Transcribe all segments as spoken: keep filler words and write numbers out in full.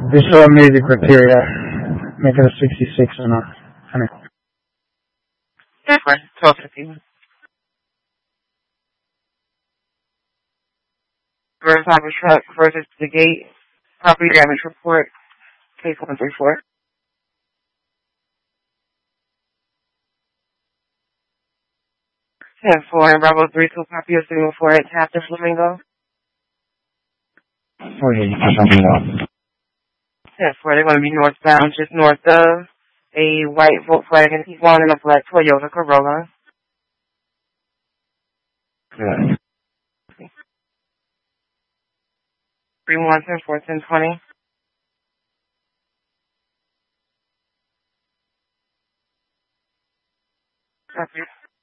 Visual music criteria. Make it a sixty-six and a honey. That's right. twelve fifty-one. Verify the truck versus the gate. Property damage report. Case one three four. ten four and Bravo three two copy of signal four eight tapped in Flamingo. Oh yeah, you can something else. ten four, they're going to be northbound, just north of a white Volkswagen Tiguan and a black Toyota Corolla. Good. three one ten four ten twenty. Copy.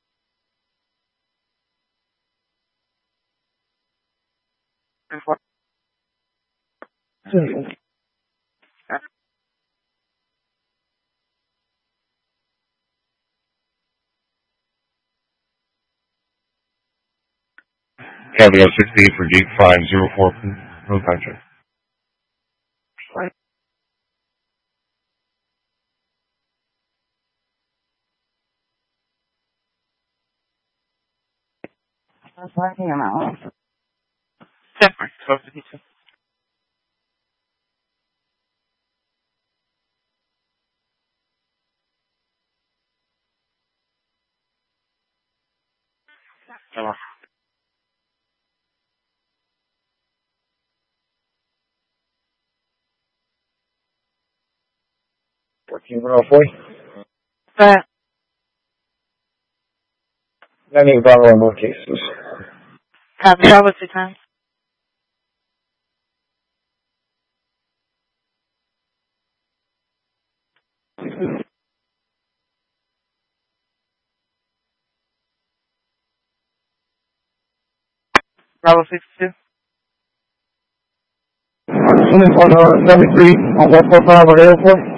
ten four. Caveat sixty-eight for gate five zero four, no country. That's working out. Separate. twelve fifty-two. Hello. fourteen Bravo forty. But, I need Bravo in both cases. copy. Bravo two times. Bravo sixty-two. seventy-four, seventy-three on one four five at the airport.